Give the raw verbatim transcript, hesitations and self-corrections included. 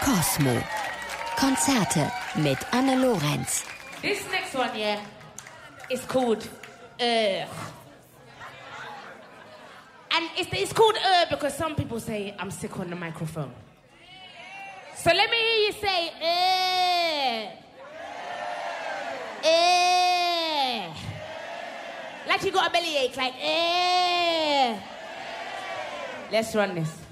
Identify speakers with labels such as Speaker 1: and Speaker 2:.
Speaker 1: Cosmo. Konzerte mit Anne Lorenz.
Speaker 2: This next one, yeah, is called Ugh. And it's, it's called Ugh because some people say I'm sick on the microphone. So let me hear you say Ugh. Ugh. Like you got a bellyache, like Ugh. Let's run this.